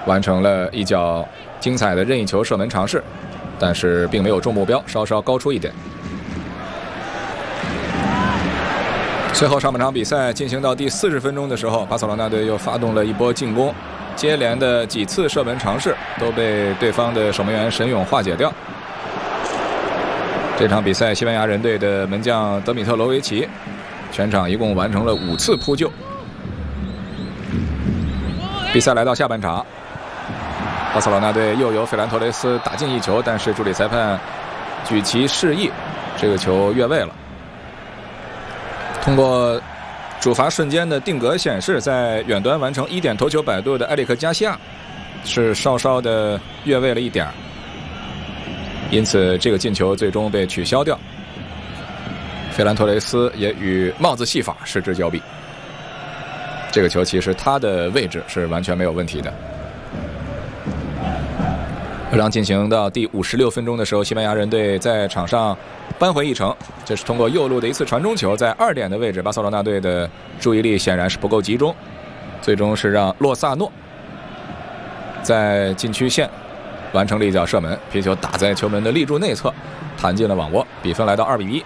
完成了一脚精彩的任意球射门尝试，但是并没有中目标，稍稍高出一点。随后上半场比赛进行到第40分钟的时候，巴塞罗那队又发动了一波进攻，接连的几次射门尝试都被对方的守门员沈勇化解掉。这场比赛，西班牙人队的门将德米特罗维奇全场一共完成了5次扑救。比赛来到下半场，巴塞罗那队又由费兰托雷斯打进一球，但是助理裁判举旗示意，这个球越位了。通过主罚瞬间的定格显示，在远端完成1点头球摆渡的埃里克加西亚是稍稍的越位了一点，因此这个进球最终被取消掉。费兰托雷斯也与帽子戏法失之交臂。这个球其实他的位置是完全没有问题的。本场进行到第56分钟的时候，西班牙人队在场上扳回一城，这是通过右路的一次传中球，在2点的位置，巴塞罗那队的注意力显然是不够集中，最终是让洛萨诺在禁区线完成了一脚射门，皮球打在球门的立柱内侧，弹进了网窝，比分来到2比1。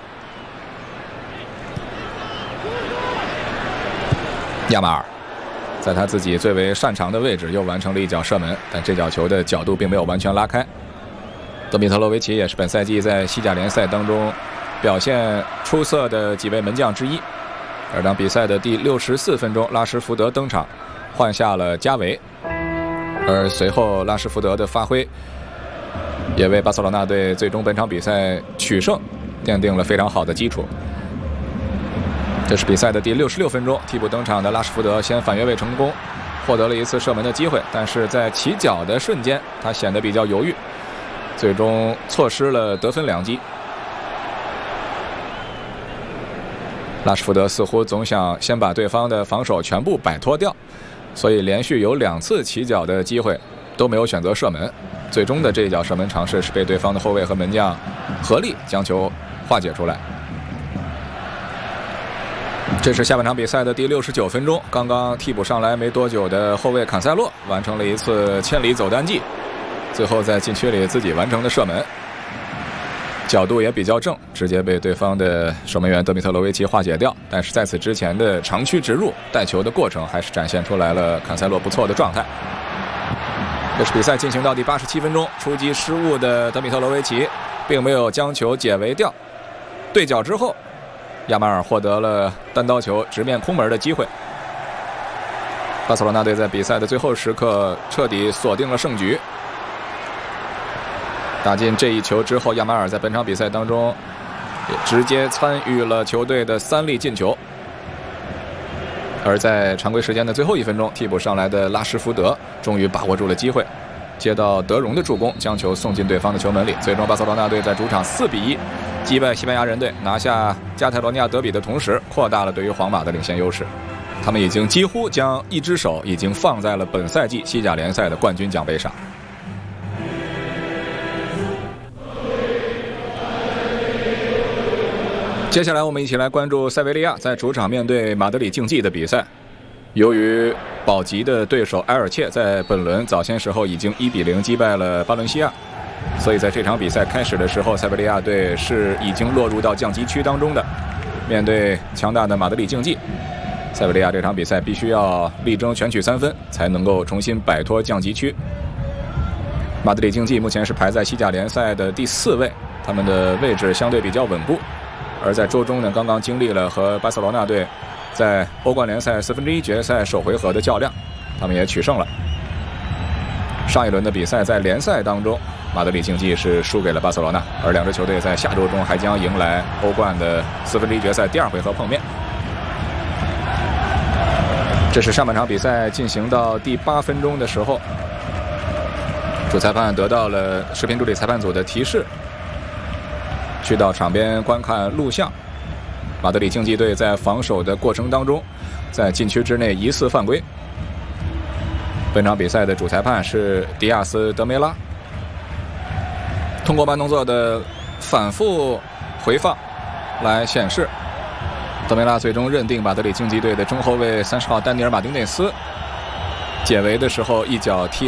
亚马尔在他自己最为擅长的位置又完成了一脚射门，但这脚球的角度并没有完全拉开。德米特洛维奇也是本赛季在西甲联赛当中表现出色的几位门将之一。而当比赛的第64分钟，拉什福德登场换下了加维，而随后拉什福德的发挥也为巴塞罗那队最终本场比赛取胜奠定了非常好的基础。这是比赛的第66分钟，替补登场的拉什福德先反越位成功，获得了一次射门的机会，但是在起脚的瞬间他显得比较犹豫，最终错失了得分良机。拉什福德似乎总想先把对方的防守全部摆脱掉，所以连续有2次起脚的机会都没有选择射门，最终的这一脚射门尝试是被对方的后卫和门将合力将球化解出来。这是下半场比赛的第69分钟，刚刚替补上来没多久的后卫坎塞洛完成了一次千里走单骑，最后在禁区里自己完成的射门，角度也比较正，直接被对方的守门员德米特罗维奇化解掉。但是在此之前的长驱直入带球的过程还是展现出来了坎塞洛不错的状态。这是比赛进行到第87分钟，出击失误的德米特罗维奇并没有将球解围掉，对角之后亚马尔获得了单刀球直面空门的机会。巴塞罗那队在比赛的最后时刻彻底锁定了胜局。打进这一球之后，亚马尔在本场比赛当中也直接参与了球队的3粒进球。而在常规时间的最后1分钟，替补上来的拉什福德终于把握住了机会，接到德容的助攻，将球送进对方的球门里。最终巴塞罗那队在主场4比1击败西班牙人队，拿下加泰罗尼亚德比的同时，扩大了对于皇马的领先优势。他们已经几乎将一只手已经放在了本赛季西甲联赛的冠军奖杯上。接下来我们一起来关注塞维利亚在主场面对马德里竞技的比赛。由于保级的对手埃尔切在本轮早先时候已经1比0击败了巴伦西亚，所以在这场比赛开始的时候，塞维利亚队是已经落入到降级区当中的。面对强大的马德里竞技，塞维利亚这场比赛必须要力争全取3分，才能够重新摆脱降级区。马德里竞技目前是排在西甲联赛的第4位，他们的位置相对比较稳固。而在周中呢，刚刚经历了和巴塞罗那队在欧冠联赛1/4决赛首回合的较量，他们也取胜了。上一轮的比赛在联赛当中，马德里竞技是输给了巴塞罗那，而2支球队在下周中还将迎来欧冠的1/4决赛第2回合碰面。这是上半场比赛进行到第8分钟的时候，主裁判得到了视频助理裁判组的提示，去到场边观看录像。马德里竞技队在防守的过程当中，在禁区之内疑似犯规。本场比赛的主裁判是迪亚斯·德梅拉。通过慢动作的反复回放来显示，德梅拉最终认定马德里竞技队的中后卫30号丹尼尔·马丁内斯解围的时候一脚踢